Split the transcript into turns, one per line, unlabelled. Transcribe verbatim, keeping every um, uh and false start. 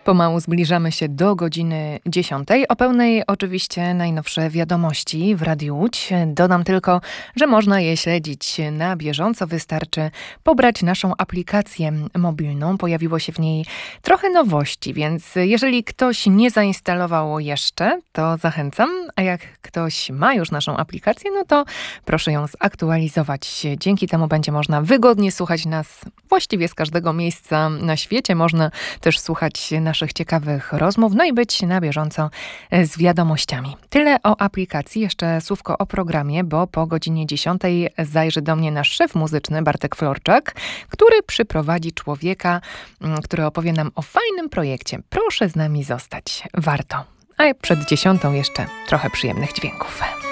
Pomału zbliżamy się do godziny dziesiątej. O pełnej oczywiście najnowsze wiadomości w Radiu Łódź. Dodam tylko, że można je śledzić na bieżąco. Wystarczy pobrać naszą aplikację mobilną. Pojawiło się w niej trochę nowości, więc jeżeli ktoś nie zainstalował jeszcze, to zachęcam. A jak ktoś ma już naszą aplikację, no to proszę ją zaktualizować. Dzięki temu będzie można wygodnie słuchać nas właściwie z każdego miejsca na świecie. Można też słuchać naszych ciekawych rozmów, no i być na bieżąco z wiadomościami. Tyle o aplikacji, jeszcze słówko o programie, bo po godzinie dziesiątej zajrzy do mnie nasz szef muzyczny Bartek Florczak, który przyprowadzi człowieka, który opowie nam o fajnym projekcie. Proszę z nami zostać, warto. A przed dziesiątą jeszcze trochę przyjemnych dźwięków.